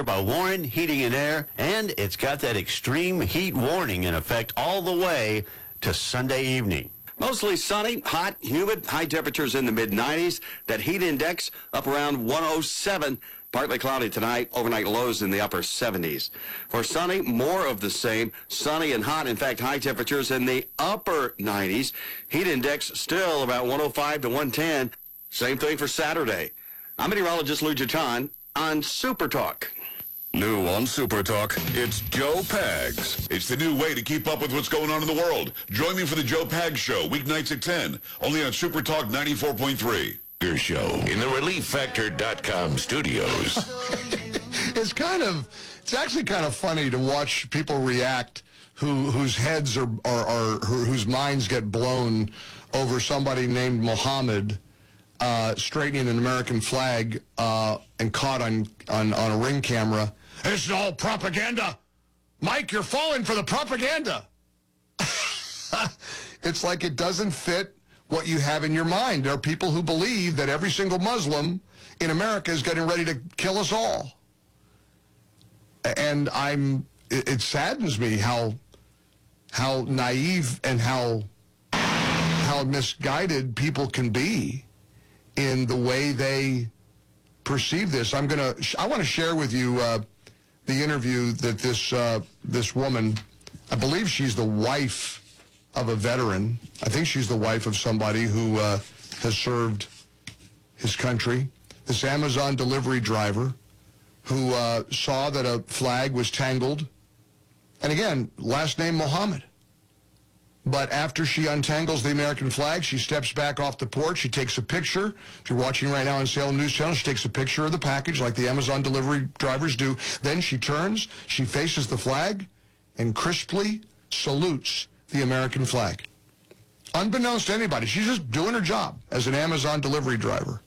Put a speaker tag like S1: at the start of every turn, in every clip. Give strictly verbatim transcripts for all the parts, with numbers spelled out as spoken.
S1: here by Warren Heating and Air, and it's got that extreme heat warning in effect all the way to Sunday evening.
S2: Mostly sunny, hot, humid, high temperatures in the mid nineties. That heat index up around one oh seven. Partly cloudy tonight, overnight lows in the upper seventies. For sunny, more of the same. Sunny and hot, in fact, high temperatures in the upper nineties. Heat index still about one oh five to one ten. Same thing for Saturday. I'm meteorologist Lou Jatan on Super Talk.
S3: New on Super Talk, it's Joe Pags. It's the new way to keep up with what's going on in the world. Join me for the Joe Pags Show, weeknights at ten, only on Super Talk ninety-four point three.
S4: Your show in the relief factor dot com studios.
S5: It's kind of, it's actually kind of funny to watch people react who whose heads are, are, are who, whose minds get blown over somebody named Mohammed uh, straightening an American flag uh, and caught on, on, on a ring camera. This is all propaganda. Mike, you're falling for the propaganda. It's like it doesn't fit what you have in your mind. There are people who believe that every single Muslim in America is getting ready to kill us all. And I'm, it, it saddens me how, how naive and how, how misguided people can be in the way they perceive this. I'm gonna, I want to share with you uh, the interview that this, uh, this woman, I believe she's the wife of a veteran. I think she's the wife of somebody who uh, has served his country. This Amazon delivery driver who uh, saw that a flag was tangled. And again, last name Mohammed. But after she untangles the American flag, she steps back off the porch. She takes a picture. If you're watching right now on Salem News Channel, she takes a picture of the package like the Amazon delivery drivers do. Then she turns, she faces the flag, and crisply salutes the American flag. Unbeknownst to anybody, she's just doing her job as an Amazon delivery driver.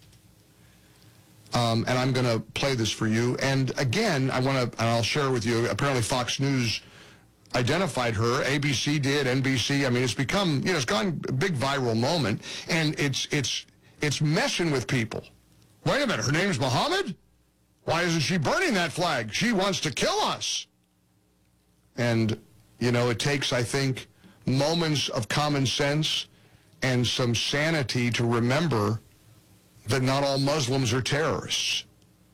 S5: Um, and I'm going to play this for you. And again, I want to, and I'll share with you, apparently Fox News identified her, A B C did, N B C. I mean, it's become, you know, it's gone a big viral moment, and it's, it's, it's messing with people. Wait a minute, her name's Mohammed? Why isn't she burning that flag? She wants to kill us. And, you know, it takes, I think, moments of common sense and some sanity to remember that not all Muslims are terrorists.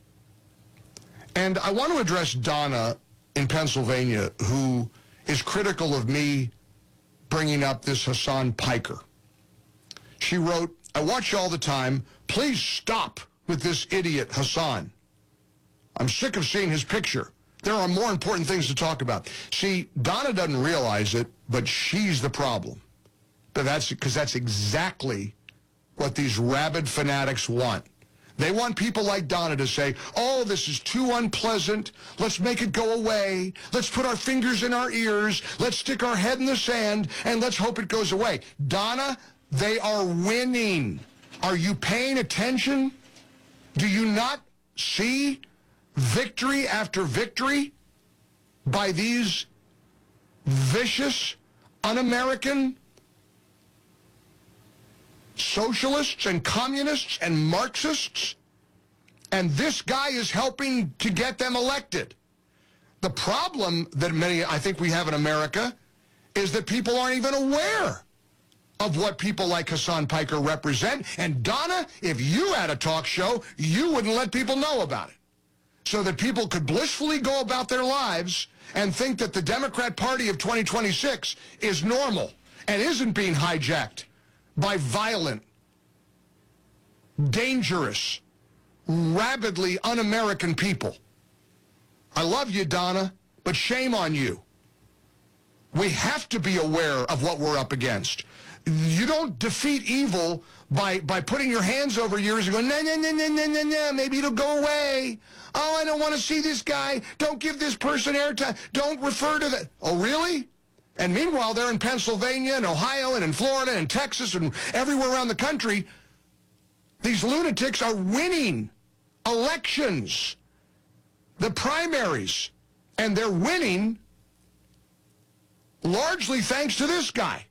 S5: And I want to address Donna in Pennsylvania, who is critical of me bringing up this Hassan Piker. She wrote, I watch you all the time. Please stop with this idiot Hassan. I'm sick of seeing his picture. There are more important things to talk about. See, Donna doesn't realize it, but she's the problem. But that's because that's exactly what these rabid fanatics want. They want people like Donna to say, oh, this is too unpleasant. Let's make it go away. Let's put our fingers in our ears. Let's stick our head in the sand, and let's hope it goes away. Donna, they are winning. Are you paying attention? Do you not see victory after victory by these vicious, un-American socialists and communists and Marxists? And this guy is helping to get them elected. The problem that many, I think we have in America, is that people aren't even aware of what people like Hassan Piker represent. And Donna, if you had a talk show, you wouldn't let people know about it, so that people could blissfully go about their lives and think that the Democrat Party of twenty twenty-six is normal and isn't being hijacked by violent, dangerous, rabidly un-American people. I love you, Donna, but shame on you. We have to be aware of what we're up against. You don't defeat evil by, by putting your hands over your ears and going, no, no, no, no, no, no, no, maybe it'll go away. Oh, I don't want to see this guy. Don't give this person airtime. Don't refer to that. Oh, really? And meanwhile, they're in Pennsylvania and Ohio and in Florida and Texas and everywhere around the country. These lunatics are winning elections, the primaries, and they're winning largely thanks to this guy.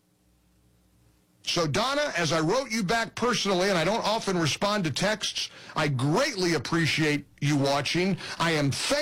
S5: So, Donna, as I wrote you back personally, and I don't often respond to texts, I greatly appreciate you watching. I am thankful